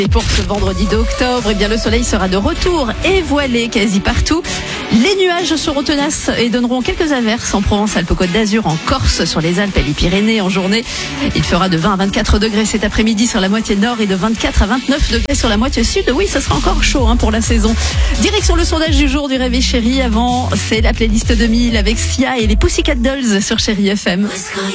Et pour ce vendredi d'octobre, eh bien, le soleil sera de retour et voilé quasi partout. Les nuages seront tenaces et donneront quelques averses en Provence-Alpes-Côte d'Azur, en Corse, sur les Alpes et les Pyrénées en journée. Il fera de 20 à 24 degrés cet après-midi sur la moitié nord et de 24 à 29 degrés sur la moitié sud. Oui, ça sera encore chaud pour la saison. Direction le sondage du jour du Réveil Chéri. Avant, c'est la playlist 2000 avec Sia et les Pussycat Dolls sur Chéri FM.